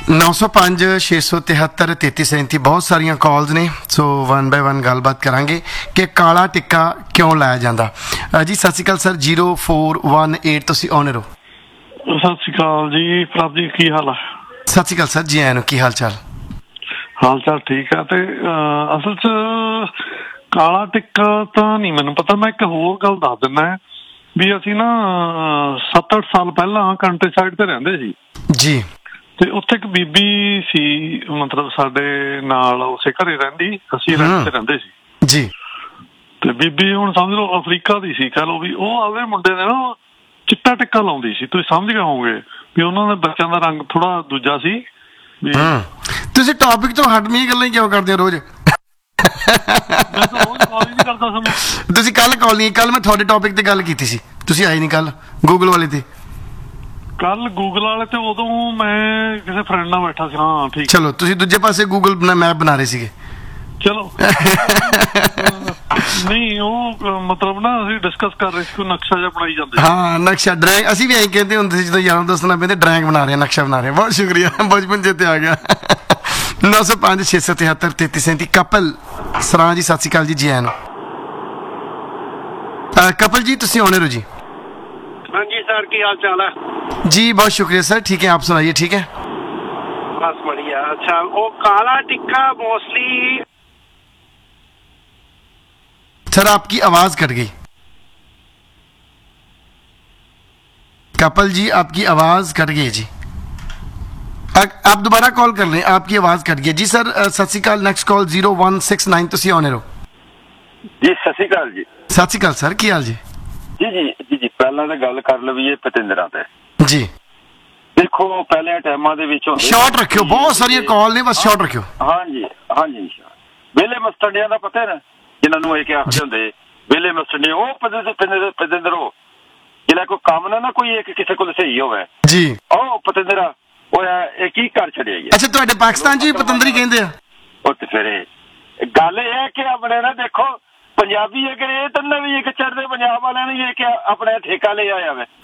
905 673 3337 ਬਹੁਤ ਸਾਰੀਆਂ ਕਾਲਸ ਨੇ, ਸੋ 1 ਬਾय 1 ਗੱਲਬਾਤ ਕਰਾਂਗੇ ਕਿ ਕਾਲਾ ਟਿੱਕਾ ਕਿਉਂ ਲਾਇਆ ਜਾਂਦਾ। ਜੀ ਸਤਿ ਸ਼੍ਰੀ ਅਕਾਲ ਸਰ, 0418 ਤੁਸੀਂ ਔਨਰ ਹੋ। ਸਤਿ ਸ਼੍ਰੀ ਅਕਾਲ ਜੀ ਪ੍ਰਭ ਜੀ, ਕੀ ਹਾਲ ਆ? ਸਤਿ ਸ਼੍ਰੀ ਅਕਾਲ ਸਰ ਜੀ, ਆਇਆਂ ਨੂੰ, ਕੀ ਹਾਲ ਚਾਲ? ਹਾਲ ਚਾਲ ਠੀਕ ਆ। ਤੇ ਅਸਲ 'ਚ ਕਾਲਾ ਟਿੱਕਾ ਤਾਂ ਨਹੀਂ ਮੈਨੂੰ ਪਤਾ। ਮੈਂ ਇੱਕ ਹੋਰ ਗੱਲ ਦੱਸ ਦਿੰਦਾ ਵੀ ਅਸੀਂ ਨਾ 7-8 ਸਾਲ ਪਹਿਲਾਂ ਕੰਟਰੀ ਸਾਈਡ ਤੇ ਰਹਿੰਦੇ ਸੀ ਜੀ, ਤੇ ਉੱਥੇ ਇੱਕ ਬੀਬੀ ਸੀ, ਮਤਲਬ ਸਾਡੇ ਨਾਲ ਉਸੇ ਘਰੇ ਰਹਿੰਦੀ, ਅਸੀਂ ਰੈਂਟ ਤੇ ਰਹਿੰਦੇ ਸੀ ਜੀ। ਤੇ ਬੀਬੀ ਹੁਣ ਸਮਝ ਲਓ ਅਫਰੀਕਾ ਦੀ ਸੀ, ਕਹਿ ਲਓ ਵੀ ਉਹ ਆਪਦੇ ਮੁੰਡੇ ਨੇ ਨਾ ਚਿੱਟਾ ਟਿੱਕਾ ਲਾਉਂਦੀ ਸੀ। ਤੁਸੀਂ ਸਮਝ ਗਏ ਹੋਵੋਗੇ ਵੀ ਉਹਨਾਂ ਦੇ ਬੱਚਿਆਂ ਦਾ ਰੰਗ ਥੋੜਾ ਦੂਜਾ ਸੀ। ਤੁਸੀਂ ਟੌਪਿਕ ਤੋਂ ਹਟਵੀਆਂ ਗੱਲਾਂ ਕਿਉਂ ਕਰਦੇ ਹੋ ਰੋਜ਼? ਮੈਂ ਤਾਂ ਰੋਜ਼ ਕਾਲ ਹੀ ਨਹੀਂ ਕਰਦਾ ਤੁਹਾਨੂੰ। ਤੁਸੀਂ ਕੱਲ ਕਾਲ ਨਹੀਂ, ਕੱਲ ਮੈਂ ਤੁਹਾਡੇ ਟੌਪਿਕ ਤੇ ਗੱਲ ਕੀਤੀ ਸੀ, ਤੁਸੀਂ ਆਏ ਨਹੀਂ ਕੱਲ ਗੂਗਲ ਵਾਲੇ ਤੇ। ਕੱਲ ਗੂਗਲ ਵਾਲੇ ਤੇ ਉਦੋਂ ਮੈਂ ਕਿਸੇ ਫਰੈਂਡ ਨਾਲ ਬੈਠਾ ਸੀ। ਹਾਂ ਠੀਕ। ਚਲੋ ਤੁਸੀਂ ਦੂਜੇ ਪਾਸੇ ਗੂਗਲ ਮੈਪ ਬਣਾ ਰਹੇ ਸੀਗੇ। ਚਲੋ ਨਹੀਂ, ਉਹ ਮਤਲਬ ਨਾ ਅਸੀਂ ਡਿਸਕਸ ਕਰ ਰਹੇ ਸੀ, ਕੋਈ ਨਕਸ਼ਾ ਜਿਹਾ ਬਣਾਈ ਜਾਂਦੇ। ਹਾਂ, ਨਕਸ਼ਾ ਡਰਾਇੰਗ, ਅਸੀਂ ਵੀ ਐਂ ਕਹਿੰਦੇ ਹੁੰਦੇ ਸੀ ਜਦੋਂ ਯਾਰਾਂ ਦੋਸਤਾਂ ਨਾਲ ਬਹਿੰਦੇ, ਡਰਾਇੰਗ ਬਣਾ ਰਹੇ, ਨਕਸ਼ਾ ਬਣਾ ਰਹੇ। ਬਹੁਤ ਸ਼ੁਕਰੀਆ, ਬਚਪਨ ਚੇਤੇ ਆ ਗਿਆ। 905 673 3337 ਕਪਲ ਸਰਾਂ ਜੀ, ਸਤਿ ਸ਼੍ਰੀ ਅਕਾਲ ਜੀ, ਜੀ ਆਇਆਂ ਨੂੰ। ਕਪਲ ਜੀ ਤੁਸੀਂ ਆਉਣੇ ਹੋ ਜੀ? ਹਾਂਜੀ सर, की हाल चाल है जी? बहुत शुक्रिया सर, ठीक है, आप सुनाइए। ठीक है, बस बढ़िया। अच्छा, वो काला टिक्का मोस्टली सर आपकी आवाज कट गई। कपल जी आपकी आवाज कट गई जी, आप दोबारा कॉल कर लें, आपकी आवाज कट गई जी। सर सत श्री अकाल, नेक्स्ट कॉल 0169 ਤੁਸੀਂ ਆਉਣੇ ਹੋ ਜੀ। ਸਤਿ ਸ਼੍ਰੀ ਅਕਾਲ ਜੀ। ਸਤਿ ਸ਼੍ਰੀ ਅਕਾਲ ਸਰ, ਕੀ ਹਾਲ ਜੀ? ਜੀ ਪਹਿਲਾਂ ਤਾਂ ਗੱਲ ਕਰ ਲਈਏ ਪਤਿੰਦਰਾਂ ਤੇ। ਜੀ ਦੇਖੋ ਪਹਿਲੇ ਟਾਈਮਾਂ ਦੇ ਵਿੱਚ ਸ਼ਾਰਟ ਰੱਖਿਓ, ਬਹੁਤ ਸਾਰੀਆਂ ਕਾਲ ਨੇ, ਬਸ ਸ਼ਾਰਟ ਰੱਖਿਓ। ਹਾਂਜੀ ਵੇਲੇ ਮਸਟੰਡਿਆਂ ਦਾ ਪਤਾ ਹੈ ਨਾ, ਜਿਨ੍ਹਾਂ ਨੂੰ ਇਹ ਆਖਦੇ ਹੁੰਦੇ ਵੇਲੇ ਮਸਟੰਡੇ, ਉਹ ਪਤਿੰਦਰੋ ਜਿਹੜਾ ਕੋਈ ਕੰਮ ਨਾ ਕੋਈ ਇੱਕ ਕਿਸੇ ਕੋਲ ਸਹੀ ਹੋਵੇ ਜੀ, ਉਹ ਪਤਿੰਦਰਾ ਉਹ ਇਹ ਕੀ ਕਰ ਛੱਡਿਆ ਜੀ। ਅੱਛਾ, ਤੁਹਾਡੇ ਪਾਕਿਸਤਾਨ 'ਚ ਵੀ ਪਤੰਦਰੀ ਕਹਿੰਦੇ ਆ? ਉਹ ਤੇ ਫਿਰ ਗੱਲ ਇਹ ਹੈ ਕਿ ਆਪਣੇ ਨਾ ਦੇਖੋ ਪੰਜਾਬੀ ਅਗਰ ਇਹ ਤਾਂ ਨਵੀਂ ਇੱਕ ਚੜ੍ਹਦੇ ਪੰਜਾਬ ਵਾਲਿਆਂ ਨੇ ਇਹ ਕਿ ਆਪਣਾ ਠੇਕਾ ਲੈ ਆਇਆ ਵੇ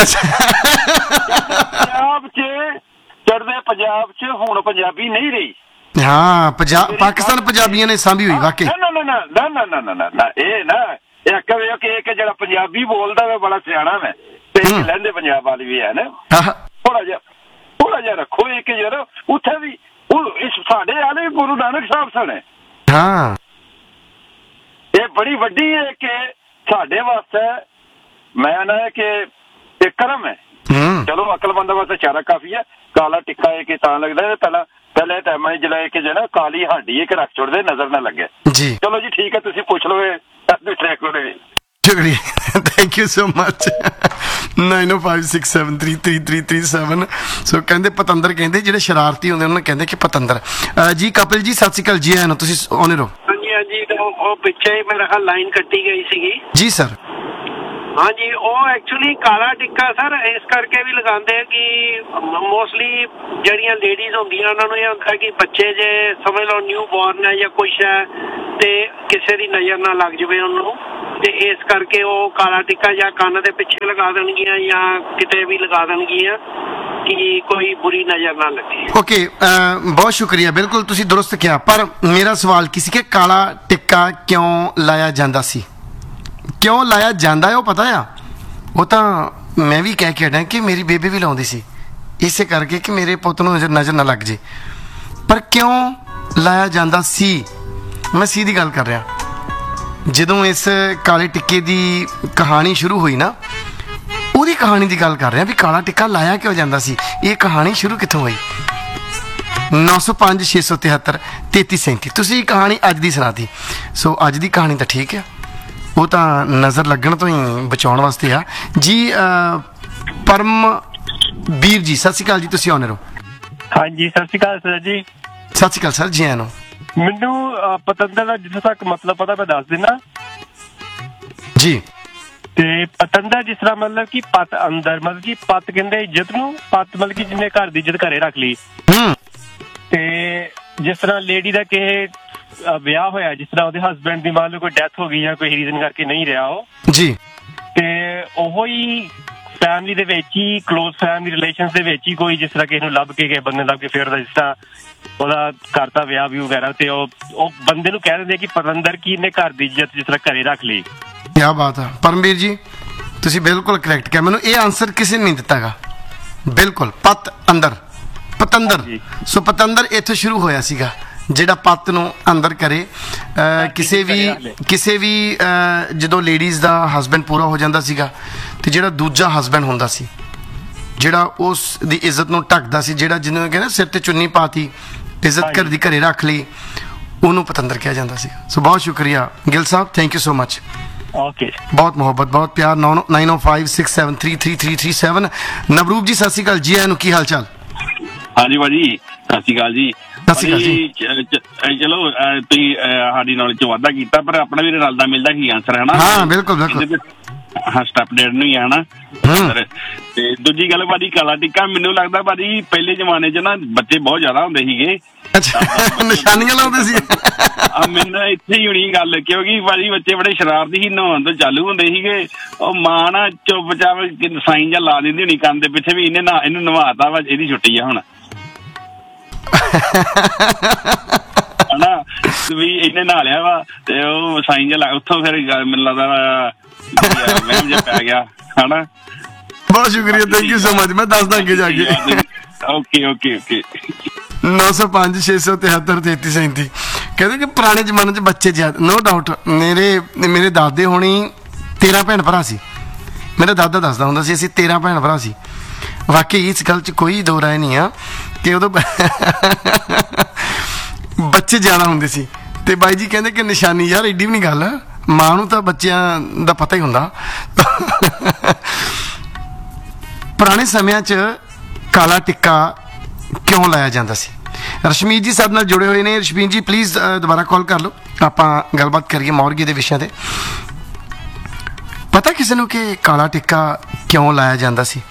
ਪੰਜਾਬ 'ਚ, ਚੜ੍ਹਦੇ ਪੰਜਾਬ 'ਚ ਹੁਣ ਪੰਜਾਬੀ ਨਹੀਂ ਰਹੀ। ਹਾਂ, ਪਾਕਿਸਤਾਨ ਪੰਜਾਬੀਆਂ ਨੇ ਸਾਂਭੀ ਹੋਈ ਵਾਕਈ। ਨਾ ਇਹ ਨਾ ਇਹ ਕਹੇ ਕਿ ਜਿਹੜਾ ਪੰਜਾਬੀ ਬੋਲਦਾ ਵੇ ਬੜਾ ਸਿਆਣਾ ਵੇ, ਤੇ ਲਹਿੰਦੇ ਪੰਜਾਬ ਵਾਲੀ ਵੀ ਹੈ ਨਾ, ਥੋੜਾ ਜਿਹਾ ਰੱਖੋ ਇਹ ਕਿ ਯਾਰ ਉੱਥੇ ਵੀ ਇਸ ਸਾਡੇ ਵਾਲੇ ਗੁਰੂ ਨਾਨਕ ਸਾਹਿਬ ਸਣੇ। ਹਾਂ, ਇਹ ਬੜੀ ਵੱਡੀ ਹੈ ਕਿ ਸਾਡੇ ਵਾਸਤੇ, ਮੈਂ ਨਾ ਕਿ ਇਹ ਕਰਮ ਹੈ। ਚਲੋ ਅਕਲਮੰਦਾਂ ਵਾਸਤੇ ਚਾਰਾ ਕਾਫੀ ਹੈ। ਕਾਲਾ ਟਿੱਕਾ ਇਹ ਕਿ ਤਾਂ ਲੱਗਦਾ ਪਹਿਲੇ ਟਾਈਮਾਂ ਜਿਹੜਾ ਕਿ ਜਿਹੜਾ ਕਾਲੀ ਹਾਡੀ ਇੱਕ ਰੱਖ ਛੋੜਦੇ, ਨਜ਼ਰ ਨਾ ਲੱਗੇ ਜੀ। ਚਲੋ ਜੀ ਠੀਕ ਹੈ, ਤੁਸੀਂ ਪੁੱਛ ਲਓ ਟਰੈਕ ਉਹਦੇ। ਸ਼ੁਕਰੀਆ, ਥੈਂਕ ਯੂ ਸੋ ਮਚ। 9056733337। ਸੋ ਕਹਿੰਦੇ ਪਤੰਦਰ, ਕਹਿੰਦੇ ਜਿਹੜੇ ਸ਼ਰਾਰਤੀ ਹੁੰਦੇ ਉਹਨਾਂ ਨੂੰ ਕਹਿੰਦੇ ਕਿ ਪਤੰਦਰ। ਜੀ ਕਪਿਲ ਜੀ ਸਤਿ ਸ਼੍ਰੀ ਅਕਾਲ, ਜੀ ਆਇਆਂ ਨੂੰ, ਤੁਸੀਂ ਆਉਣੇ ਹੋ। ਹਾਂਜੀ, ਉਹ ਪਿੱਛੇ ਹੀ ਮੇਰਾ ਖਿਆਲ ਲਾਈਨ ਕੱਟੀ ਗਈ ਸੀਗੀ ਜੀ ਸਰ। ਹਾਂਜੀ, ਉਹ ਐਕਚੁਅਲੀ ਕਾਲਾ ਟਿੱਕਾ ਸਰ ਇਸ ਕਰਕੇ ਵੀ ਲਗਾਉਂਦੇ ਆ ਕਿ ਮੋਸਟਲੀ ਜਿਹੜੀਆਂ ਲੇਡੀਜ਼ ਹੁੰਦੀਆਂ ਉਹਨਾਂ ਨੂੰ ਇਹ ਹੁੰਦਾ ਕਿ ਬੱਚੇ ਜੇ ਸਮਝ ਲਓ ਨਿਊ ਬੋਰਨ ਹੈ ਜਾਂ ਕੁਛ ਹੈ ਤੇ ਕਿਸੇ ਦੀ ਨਜ਼ਰ ਨਾ ਲੱਗ ਜਾਵੇ ਉਹਨੂੰ, ਤੇ ਇਸ ਕਰਕੇ ਉਹ ਕਾਲਾ ਟਿੱਕਾ ਜਾਂ ਕੰਨ ਦੇ ਪਿੱਛੇ ਲਗਾ ਦੇਣਗੀਆਂ ਜਾਂ ਕਿਤੇ ਵੀ ਲਗਾ ਦੇਣਗੀਆਂ ਕਿ ਕੋਈ ਬੁਰੀ ਨਜ਼ਰ ਨਾ ਲੱਗੇ। ਓਕੇ, ਬਹੁਤ ਸ਼ੁਕਰੀਆ, ਬਿਲਕੁਲ ਤੁਸੀਂ ਦੁਰਸਤ ਕਿਹਾ। ਪਰ ਮੇਰਾ ਸਵਾਲ ਕੀ ਸੀ ਕਿ ਕਾਲਾ ਟਿੱਕਾ ਕਿਉਂ ਲਾਇਆ ਜਾਂਦਾ ਸੀ? ਕਿਉਂ ਲਾਇਆ ਜਾਂਦਾ ਹੈ ਉਹ ਪਤਾ ਆ? ਉਹ ਤਾਂ ਮੈਂ ਵੀ ਕਹਿ ਕੇ ਹਟਾਂ ਕਿ ਮੇਰੀ ਬੇਬੇ ਵੀ ਲਾਉਂਦੀ ਸੀ, ਇਸੇ ਕਰਕੇ ਕਿ ਮੇਰੇ ਪੁੱਤ ਨੂੰ ਨਜ਼ਰ ਨਾ ਲੱਗ ਜੇ। ਪਰ ਕਿਉਂ ਲਾਇਆ ਜਾਂਦਾ ਸੀ? ਮੈਂ ਸਿੱਧੀ ਗੱਲ ਕਰ ਰਿਹਾ। ਜਦੋਂ ਇਸ ਕਾਲੇ ਟਿੱਕੇ ਦੀ ਕਹਾਣੀ ਸ਼ੁਰੂ ਹੋਈ ਨਾ, ਉਹਦੀ ਕਹਾਣੀ ਦੀ ਗੱਲ ਕਰ ਰਿਹਾ ਵੀ ਕਾਲਾ ਟਿੱਕਾ ਲਾਇਆ ਕਿਉਂ ਜਾਂਦਾ ਸੀ, ਇਹ ਕਹਾਣੀ ਸ਼ੁਰੂ ਕਿੱਥੋਂ ਹੋਈ। 905 673 3337 ਤੁਸੀਂ ਕਹਾਣੀ ਅੱਜ ਦੀ ਸੁਣਾਤੀ। ਸੋ ਅੱਜ ਦੀ ਕਹਾਣੀ ਤਾਂ ਠੀਕ ਹੈ, ਉਹ ਤਾਂ ਨਜ਼ਰ ਲੱਗਣ ਤੋਂ ਹੀ ਬਚਾਉਣ ਵਾਸਤੇ ਆ ਜੀ। ਪਰਮਵੀਰ ਜੀ ਸਤਿ ਸ਼੍ਰੀ ਅਕਾਲ ਜੀ, ਤੁਸੀਂ ਆਉਣੇ ਹੋ। ਹਾਂਜੀ ਸਤਿ ਸ਼੍ਰੀ ਅਕਾਲ ਸਰ ਜੀ। ਸਤਿ ਸ਼੍ਰੀ ਅਕਾਲ ਸਰ, ਜੀ ਆਇਆਂ ਨੂੰ। ਮੈਨੂੰ ਪਤੰਦਰ ਦਾ ਜਿੱਥੋਂ ਤੱਕ ਮਤਲਬ ਪਤਾ ਮੈਂ ਦੱਸ ਦਿੰਦਾ ਜੀ। ਤੇ ਪਤੰਦਰ ਜਿਸ ਤਰ੍ਹਾਂ ਮਤਲਬ ਕਿ ਪੱਤ ਅੰਦਰ, ਮਤਲਬ ਕਿ ਪੱਤ ਕਹਿੰਦੇ ਇੱਜ਼ਤ ਨੂੰ, ਪੱਤ ਮਤਲਬ ਕਿ ਜਿਹਨੇ ਘਰ ਦੀ ਇੱਜ਼ਤ ਘਰੇ ਰੱਖ ਲਈ। ਤੇ ਜਿਸ ਤਰ੍ਹਾਂ ਲੇਡੀ ਦਾ ਕਿਸੇ ਵਿਆਹ ਹੋਇਆ, ਜਿਸ ਤਰ੍ਹਾਂ ਉਹਦੇ ਹਸਬੈਂਡ ਦੀ ਮੰਨ ਲਓ ਕੋਈ ਡੈਥ ਹੋ ਗਈ ਜਾਂ ਕੋਈ ਰੀਜ਼ਨ ਕਰਕੇ ਨਹੀਂ ਰਿਹਾ ਉਹ ਜੀ, ਤੇ ਉਹੋ ਹੀ ਫੈਮਿਲੀ ਦੇ ਵਿੱਚ ਹੀ, ਕਲੋਜ਼ ਫੈਮਿਲੀ ਰਿਲੇਸ਼ਨਸ ਦੇ ਵਿੱਚ ਹੀ ਕੋਈ ਜਿਸ ਤਰ੍ਹਾਂ ਕਿਸੇ ਨੂੰ ਲੱਭ ਕੇ ਕਿਸੇ ਬੰਦੇ ਲੱਭ ਕੇ ਫਿਰ ਜਿਸ ਤਰ੍ਹਾਂ ਉਹਦਾ ਕਰਤਾ ਵਿਆਹ ਵੀ ਵਗੈਰਾ, ਤੇ ਉਹ ਬੰਦੇ ਨੂੰ ਕਹਿ ਦਿੰਦੇ ਕਿ ਪਤੰਦਰ ਕੀ ਇਹਨੇ ਘਰ ਦੀ ਇੱਜ਼ਤ ਜਿਸ ਤਰ੍ਹਾਂ ਘਰੇ ਰੱਖ ਲਈ। ਕਿਆ ਬਾਤ ਹੈ ਪਰਮਵੀਰ ਜੀ, ਤੁਸੀਂ ਬਿਲਕੁਲ ਕਰੈਕਟ ਕਿਹਾ। ਮੈਨੂੰ ਇਹ ਆਨਸਰ ਕਿਸੇ ਨੇ ਨਹੀਂ ਦਿੱਤਾਗਾ। ਬਿਲਕੁਲ ਪਤ ਅੰਦਰ ਪਤੰਦਰ। ਸੋ ਪਤੰਦਰ ਇੱਥੇ ਸ਼ੁਰੂ ਹੋਇਆ ਸੀਗਾ, ਜਿਹੜਾ ਪੱਤ ਨੂੰ ਅੰਦਰ ਕਰੇ। ਕਿਸੇ ਵੀ ਜਦੋਂ ਲੇਡੀਜ਼ ਦਾ ਹਸਬੈਂਡ ਪੂਰਾ ਹੋ ਜਾਂਦਾ ਸੀਗਾ ਤੇ ਜਿਹੜਾ ਦੂਜਾ ਹਸਬੈਂਡ ਹੁੰਦਾ ਸੀ, ਜਿਹੜਾ ਉਸ ਦੀ ਇੱਜ਼ਤ ਨੂੰ ਢੱਕਦਾ ਸੀ, ਜਿਹੜਾ ਜਿਹਨੂੰ ਕਹਿੰਦੇ ਸਿਰ ਤੇ ਚੁੰਨੀ ਪਾਤੀ, ਇੱਜ਼ਤ ਘਰ ਦੀ ਘਰੇ ਰੱਖ ਲਈ, ਉਹਨੂੰ ਪਤੰਦਰ ਕਿਹਾ ਜਾਂਦਾ ਸੀ। ਸੋ ਬਹੁਤ ਸ਼ੁਕਰੀਆ ਗਿੱਲ ਸਾਹਿਬ, thank you so much. Okay, ਬਹੁਤ ਮੁਹੱਬਤ, ਬਹੁਤ ਪਿਆਰ। 9056733337 ਨਵਰੂਪ ਜੀ ਸਤਿ ਸ਼੍ਰੀ ਅਕਾਲ ਜੀ, ਆਇਆਂ ਨੂੰ, ਕੀ ਹਾਲ ਚਾਲ? ਹਾਂਜੀ ਭਾਜੀ ਸਤਿ ਸ਼੍ਰੀ ਅਕਾਲ ਜੀ। ਚਲੋ ਤੁਸੀਂ ਸਾਡੀ ਨੌਲੇਜ ਚ ਵਾਧਾ ਕੀਤਾ, ਪਰ ਆਪਣਾ ਵੀ ਰਲਦਾ ਮਿਲਦਾ ਹੀ ਆਨਸਰ ਹੈ ਨਾ। ਹਾਂ ਬਿਲਕੁਲ ਬਿਲਕੁਲ। ਹਾਂ ਸਟੈਪ ਡੈਡ ਨੂੰ ਹੀ ਹੈ ਨਾ। ਤੇ ਦੂਜੀ ਗੱਲ ਭਾਜੀ, ਕਾਲਾ ਟਿੱਕਾ ਮੈਨੂੰ ਲੱਗਦਾ ਭਾਜੀ ਪਹਿਲੇ ਜ਼ਮਾਨੇ 'ਚ ਨਾ ਬੱਚੇ ਬਹੁਤ ਜ਼ਿਆਦਾ ਹੁੰਦੇ ਸੀਗੇ। ਅੱਛਾ, ਨਿਸ਼ਾਨੀਆਂ ਲਾਉਂਦੇ ਸੀ। ਮੈਨੂੰ ਇੱਥੇ ਹੀ ਹੋਣੀ ਗੱਲ, ਕਿਉਂਕਿ ਭਾਜੀ ਬੱਚੇ ਬੜੇ ਸ਼ਰਾਰਤੀ ਸੀ, ਨਹਾਉਣ ਤੋਂ ਚਾਲੂ ਹੁੰਦੇ ਸੀਗੇ। ਉਹ ਮਾਂ ਨਾ ਚੁੱਪ ਚਾਪ ਸਾਈਨ ਜਾਂ ਲਾ ਦਿੰਦੀ ਹੋਣੀ ਕੰਨ ਦੇ ਪਿੱਛੇ ਵੀ ਇਹਨੂੰ ਨਵਾਤਾ ਵਾ, ਇਹਦੀ ਛੁੱਟੀ ਆ ਹੁਣ ਹਨਾ, ਵੀ ਇਹਨੇ ਨਹਾ ਲਿਆ ਵਾ ਤੇ ਉਹ ਸਾਈਨ ਜਾਂ ਉੱਥੋਂ ਫਿਰ ਮੈਨੂੰ ਲੱਗਦਾ ਵਹਿਮ ਜਿਹਾ ਪੈ ਗਿਆ ਹਨਾ। ਬਹੁਤ ਸ਼ੁਕਰੀਆ, ਥੈਂਕ ਯੂ ਸੋ ਮਚ। ਮੈਂ ਦੱਸ ਦਾਂ ਅੱਗੇ ਜਾ ਕੇ। Okay okay okay. 905 673 3337 ਕਹਿੰਦੇ ਕਿ ਪੁਰਾਣੇ ਜ਼ਮਾਨੇ 'ਚ ਬੱਚੇ ਜ਼ਿਆਦਾ, ਨੋ ਡਾਊਟ। ਮੇਰੇ ਦਾਦੇ ਹੋਣੀ 13 ਭੈਣ ਭਰਾ ਸੀ। ਮੇਰਾ ਦਾਦਾ ਦੱਸਦਾ ਹੁੰਦਾ ਸੀ ਅਸੀਂ 13 ਭੈਣ ਭਰਾ ਸੀ। ਵਾਕਈ ਇਸ ਗੱਲ 'ਚ ਕੋਈ ਦੋ ਰਾਏ ਨਹੀਂ ਆ ਕਿ ਉਦੋਂ ਬੱਚੇ ਜ਼ਿਆਦਾ ਹੁੰਦੇ ਸੀ। ਤੇ ਬਾਈ ਜੀ ਕਹਿੰਦੇ ਕਿ ਨਿਸ਼ਾਨੀ, ਯਾਰ ਏਡੀ ਵੀ ਨਹੀਂ ਗੱਲ, ਮਾਂ ਨੂੰ ਤਾਂ ਬੱਚਿਆਂ ਦਾ ਪਤਾ ਹੀ ਹੁੰਦਾ। ਪੁਰਾਣੇ ਸਮਿਆਂ 'ਚ ਕਾਲਾ ਟਿੱਕਾ ਕਿਉਂ ਲਾਇਆ ਜਾਂਦਾ ਸੀ? ਰਸ਼ਮੀਤ ਜੀ ਸਾਡੇ ਨਾਲ ਜੁੜੇ ਹੋਏ ਨੇ। ਰਸ਼ਮੀਤ ਜੀ ਪਲੀਜ਼ ਦੁਬਾਰਾ ਕਾਲ ਕਰ ਲਓ, ਆਪਾਂ ਗੱਲਬਾਤ ਕਰੀਏ ਮੌਰਗੀ ਦੇ ਵਿਸ਼ਿਆਂ ਤੇ। ਪਤਾ ਕਿਸੇ ਨੂੰ ਕਿ ਕਾਲਾ ਟਿੱਕਾ ਕਿਉਂ ਲਾਇਆ ਜਾਂਦਾ ਸੀ?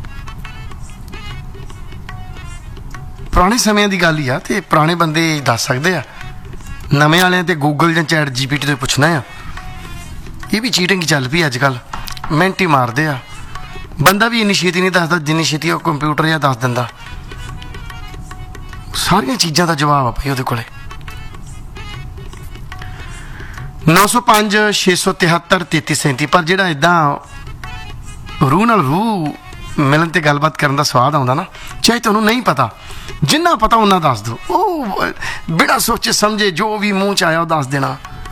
ਪੁਰਾਣੇ ਸਮਿਆਂ ਦੀ ਗੱਲ ਹੀ ਆ, ਤੇ ਪੁਰਾਣੇ ਬੰਦੇ ਦੱਸ ਸਕਦੇ ਆ। ਨਵੇਂ ਵਾਲਿਆਂ ਤੇ ਗੂਗਲ ਜਾਂ ਚੈਟ GPT ਤੋਂ ਪੁੱਛਣਾ ਆ। ਇਹ ਵੀ ਚੀਟਿੰਗ ਚੱਲ ਪਈ ਅੱਜ ਕੱਲ੍ਹ, ਮਿੰਟ ਹੀ ਮਾਰਦੇ ਆ। ਬੰਦਾ ਵੀ ਇੰਨੀ ਛੇਤੀ ਨਹੀਂ ਦੱਸਦਾ ਜਿੰਨੀ ਛੇਤੀ ਉਹ ਕੰਪਿਊਟਰ ਜਾਂ ਦੱਸ ਦਿੰਦਾ। ਸਾਰੀਆਂ ਚੀਜ਼ਾਂ ਦਾ ਜਵਾਬ ਆ ਭਾਈ ਉਹਦੇ ਕੋਲੇ। 905 673 3337। ਪਰ ਜਿਹੜਾ ਇਦਾਂ ਰੂਹ ਨਾਲ ਰੂਹ ਮਿਲਣ ਤੇ ਗੱਲਬਾਤ ਕਰਨ ਦਾ ਸਵਾਦ ਆਉਂਦਾ ਨਾ, ਚਾਹੇ ਤੁਹਾਨੂੰ ਨਹੀਂ ਪਤਾ, ਜਿੰਨਾ ਪਤਾ ਉਹਨਾਂ ਦੱਸ ਦਿਓ। ਉਹ ਬਿਨਾਂ ਸੋਚੇ ਸਮਝੇ ਜੋ ਵੀ ਮੂੰਹ 'ਚ ਆਇਆ ਉਹ ਦੱਸ ਦੇਣਾ।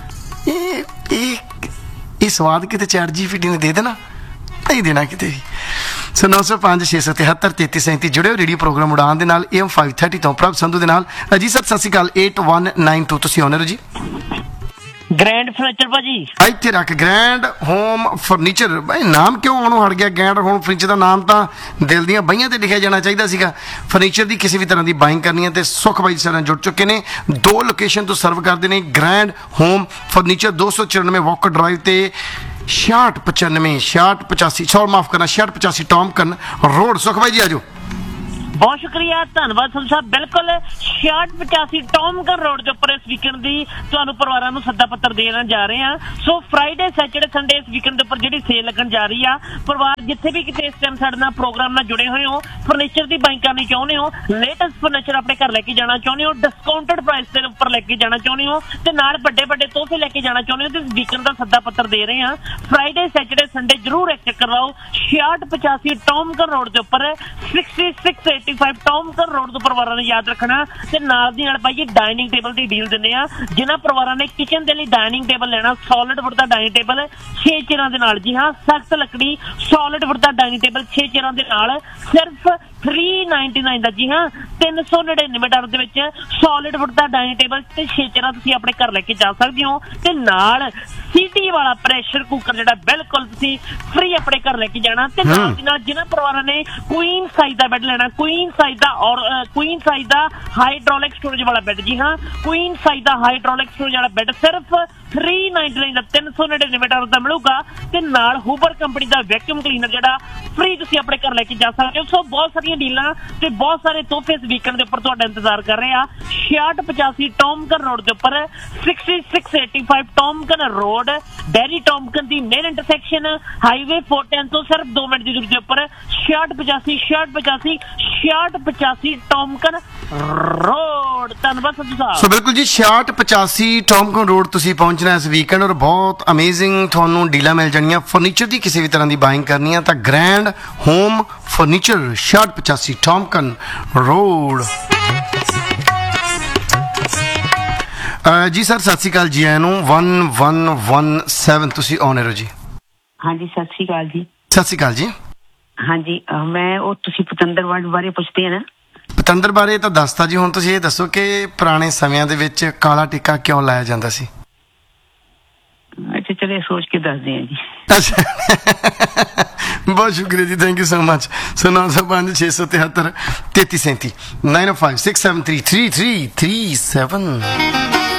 ਇਹ ਸਵਾਦ ਕਿਤੇ ਚੈਟ GPT ਨੇ ਦੇ ਦੇਣਾ? ਨਹੀਂ ਦੇਣਾ ਕਿਤੇ ਵੀ। ਸੋ 905 673 3337 ਜੁੜੇ ਹੋ ਰੇਡੀਓ ਪ੍ਰੋਗਰਾਮ ਉਡਾਨ ਦੇ ਨਾਲ, AM 530 ਤੋਂ ਪ੍ਰਭ ਸੰਧੂ ਦੇ ਨਾਲ। ਅਜੀ ਸਰ ਸਤਿ ਸ਼੍ਰੀ ਅਕਾਲ। 8192 ਤੁਸੀਂ ਆਨਰ ਹੋ ਜੀ। ਗ੍ਰੈਂਡ ਫਰਨੀਚਰ ਭਾਜੀ ਇੱਥੇ ਰੱਖ, ਗ੍ਰੈਂਡ ਹੋਮ ਫਰਨੀਚਰ। ਭਾਈ ਨਾਮ ਕਿਉਂ ਆਉਣੋਂ ਹਟ ਗਿਆ? ਗ੍ਰੈਂਡ ਹੋਮ ਫਰਨੀਚਰ ਦਾ ਨਾਮ ਤਾਂ ਦਿਲ ਦੀਆਂ ਬਹੀਆਂ ਤੇ ਲਿਖਿਆ ਜਾਣਾ ਚਾਹੀਦਾ ਸੀਗਾ। ਫਰਨੀਚਰ ਦੀ ਕਿਸੇ ਵੀ ਤਰ੍ਹਾਂ ਦੀ ਬਾਇੰਗ ਕਰਨੀ ਹੈ ਤੇ ਸੁਖ ਬਾਈ ਸਰ ਜੁੜ ਚੁੱਕੇ ਨੇ। 2 ਲੋਕੇਸ਼ਨ ਤੋਂ ਸਰਵ ਕਰਦੇ ਨੇ grand home furniture, 294 Walker drive ਤੇ 6695 6685 ਸੌ ਮਾਫ ਕਰਨਾ 6685 ਟੌਮਕਨ ਰੋਡ। ਸੁਖ ਬਾਈ ਜੀ ਆਜੋ। ਬਹੁਤ ਸ਼ੁਕਰੀਆ, ਧੰਨਵਾਦ ਸੰਧੂ ਸਾਹਿਬ। ਬਿਲਕੁਲ 6685 ਟੌਮਕਨ ਰੋਡ ਦੇ ਉੱਪਰ ਇਸ ਵੀਕਐਂਡ ਦੀ ਤੁਹਾਨੂੰ ਪਰਿਵਾਰਾਂ ਨੂੰ ਸੱਦਾ ਪੱਤਰ ਦੇਣ ਜਾ ਰਹੇ ਹਾਂ। ਸੋ ਫਰਾਈਡੇ ਸੈਚਰਡੇ ਸੰਡੇ ਇਸ ਵੀਕਐਂਡ ਦੇ ਉੱਪਰ ਜਿਹੜੀ ਸੇਲ ਲੱਗਣ ਜਾ ਰਹੀ ਆ, ਪਰਿਵਾਰ ਜਿੱਥੇ ਵੀ ਕਿਤੇ ਇਸ ਟਾਈਮ ਸਾਡੇ ਨਾਲ ਪ੍ਰੋਗਰਾਮ ਨਾਲ ਜੁੜੇ ਹੋਏ ਹੋ, ਫਰਨੀਚਰ ਦੀ ਬਾਈਂਗ ਕਰਨੀ ਚਾਹੁੰਦੇ ਹੋ, ਲੇਟੈਸਟ ਫਰਨੀਚਰ ਆਪਣੇ ਘਰ ਲੈ ਕੇ ਜਾਣਾ ਚਾਹੁੰਦੇ ਹੋ, ਡਿਸਕਾਊਂਟਡ ਪ੍ਰਾਈਸ ਦੇ ਉੱਪਰ ਲੈ ਕੇ ਜਾਣਾ ਚਾਹੁੰਦੇ ਹੋ, ਤੇ ਨਾਲ ਵੱਡੇ ਵੱਡੇ ਤੋਹਫੇ ਲੈ ਕੇ ਜਾਣਾ ਚਾਹੁੰਦੇ ਹੋ, ਤੇ ਇਸ ਵੀਕਐਂਡ ਦਾ ਸੱਦਾ ਪੱਤਰ ਦੇ ਰਹੇ ਹਾਂ। ਫਰਾਈਡੇ ਸੈਚਰਡੇ ਸੰਡੇ ਜ਼ਰੂਰ ਇੱਕ ਚੱਕਰ ਲਾਓ। 6685 ਟੌਮਕਨ ਰੋਡ ਦੇ ਉੱਪਰ 6685 ਟੌਮਕਨ ਰੋਡ ਤੋਂ ਪਰਿਵਾਰਾਂ ਨੇ ਯਾਦ ਰੱਖਣਾ। ਤੇ ਨਾਲ ਦੀ ਨਾਲ ਭਾਈ ਡਾਈਨਿੰਗ ਟੇਬਲ ਦੀ ਡੀਲ ਦਿੰਦੇ ਆ। ਜਿਨ੍ਹਾਂ ਪਰਿਵਾਰਾਂ ਨੇ ਕਿਚਨ ਦੇ ਲਈ ਡਾਈਨਿੰਗ ਟੇਬਲ ਲੈਣਾ, ਸੋਲਿਡ ਵੁੱਡ ਦਾ ਡਾਈਨਿੰਗ ਟੇਬਲ 6 ਚੇਅਰਾਂ ਦੇ ਨਾਲ, ਜੀ ਹਾਂ ਸਖਤ ਲੱਕੜੀ ਸੋਲਿਡ ਵੁੱਡ ਦਾ ਡਾਈਨਿੰਗ ਟੇਬਲ 6 ਚੇਅਰਾਂ ਦੇ ਨਾਲ ਸਿਰਫ 399 ਦਾ। ਜੀ ਹਾਂ 399 ਡਾਲਰ ਦੇ ਵਿੱਚ ਸੋਲਿਡ ਵੁੱਡ ਦਾ ਡਾਈਨਿੰਗ ਟੇਬਲ ਤੇ 6 ਚੇਅਰਾਂ ਤੁਸੀਂ ਆਪਣੇ ਘਰ ਲੈ ਕੇ ਜਾ ਸਕਦੇ ਹੋ। ਤੇ ਨਾਲ ਸੀਟੀ ਵਾਲਾ ਪ੍ਰੈਸ਼ਰ ਕੁੱਕਰ ਜਿਹੜਾ ਬਿਲਕੁਲ ਤੁਸੀਂ ਫ੍ਰੀ ਆਪਣੇ ਘਰ ਲੈ ਕੇ ਜਾਣਾ। ਤੇ ਨਾਲ ਦੀ ਨਾਲ ਜਿਨ੍ਹਾਂ ਪਰਿਵਾਰਾਂ ਨੇ ਕੁਈਨ ਸਾਈਜ਼ ਦਾ ਬੈੱਡ ਲੈਣਾ, ਕੁਈਨ ਕੁਈਨ ਸਾਈਜ਼ ਦਾ ਹਾਈਡ੍ਰੋਲਿਕ ਸਟੋਰੇਜ ਵਾਲਾ ਬੈੱਡ। ਜੀ ਹਾਂ, ਕੁਈਨ ਸਾਈਜ਼ ਦਾ ਹਾਈਡ੍ਰੋਲਿਕ ਸਟੋਰੇਜ ਵਾਲਾ ਬੈੱਡ ਸਿਰਫ 399 ਦਾ 399 ਡਾਲਰ ਦਾ ਮਿਲੂਗਾ ਤੇ ਨਾਲ ਹੂਬਰ ਕੰਪਨੀ ਦਾ ਵੈਕਿਊਮ ਕਲੀਨਰ ਜਿਹੜਾ ਫ੍ਰੀ ਤੁਸੀਂ ਆਪਣੇ ਘਰ ਲੈ ਕੇ ਜਾ ਸਕਦੇ ਹੋ। ਸੋ ਬਹੁਤ ਸਾਰੀਆਂ ਡੀਲਾਂ ਤੇ ਬਹੁਤ ਸਾਰੇ ਤੋਹਫੇ ਇਸ ਵੀਕਐਂਡ ਦੇ ਉੱਪਰ ਤੁਹਾਡਾ ਇੰਤਜ਼ਾਰ ਕਰ ਰਹੇ ਆ। 6685 ਟੌਮਕਨ ਰੋਡ ਦੇ ਉੱਪਰ 6685 ਟੌਮਕਨ ਰੋਡ, ਡੈਰੀ ਟੌਮਕਨ ਦੀ ਮੇਨ ਇੰਟਰਸੈਕਸ਼ਨ ਹਾਈਵੇ 410 ਤੋਂ ਸਿਰਫ 2 ਮਿੰਟ ਦੀ ਦੂਰੀ ਦੇ ਉੱਪਰ 6685 ਟੌਮਕਨ ਰੋਡ। ਧੰਨਵਾਦ ਸੰਧੂ ਸਾਹਿਬ। ਸੋ ਬਿਲਕੁਲ ਜੀ 6685 ਟੌਮਕਨ ਰੋਡ ਤੁਸੀਂ ਪਹੁੰਚਣਾ ਇਸ ਵੀਕਐਂਡ ਔਰ ਬਹੁਤ ਅਮੇਜ਼ਿੰਗ ਤੁਹਾਨੂੰ ਡੀਲਾਂ ਮਿਲ ਜਾਣੀਆਂ। ਫਰਨੀਚਰ ਦੀ ਕਿਸੇ ਵੀ ਤਰ੍ਹਾਂ ਦੀ ਬਾਇੰਗ ਕਰਨੀ ਆ ਤਾਂ ਗ੍ਰੈਂਡ ਹੋਮ ਫਰਨੀਚਰ 6685 ਟੌਮਕਨ ਰੋਡ। ਜੀ ਸਰ ਸਤਿ ਸ਼੍ਰੀ ਅਕਾਲ ਜੀ, ਆਇਆਂ ਨੂੰ 1117 ਤੁਸੀਂ ਔਨ 에ਅਰ ਜੀ। ਹਾਂਜੀ ਸਤਿ ਸ਼੍ਰੀ ਅਕਾਲ ਜੀ। ਸਤਿ ਸ਼੍ਰੀ ਅਕਾਲ ਜੀ। ਹਾਂਜੀ ਮੈਂ ਉਹ ਤੁਸੀਂ ਪਤੰਦਰ ਵਰਡ ਬਾਰੇ ਪੁੱਛਦੇ ਆ ਨਾ? ਪਤੰਦਰ ਬਾਰੇ ਤਾਂ ਦੱਸਤਾ ਜੀ, ਹੁਣ ਤੁਸੀਂ ਇਹ ਦੱਸੋ ਕਿ ਪੁਰਾਣੇ ਸਮਿਆਂ ਦੇ ਵਿੱਚ ਕਾਲਾ ਟਿੱਕਾ ਕਿਉਂ ਲਾਇਆ ਜਾਂਦਾ ਸੀ? ਅੱਛਾ ਚਲੇ ਸੋਚ ਕੇ ਦੱਸਦੇ ਆ ਜੀ। ਅੱਛਾ ਬਹੁਤ ਸ਼ੁਕਰੀਆ ਜੀ, thank you so much. So 905 673 3337 905 673 3337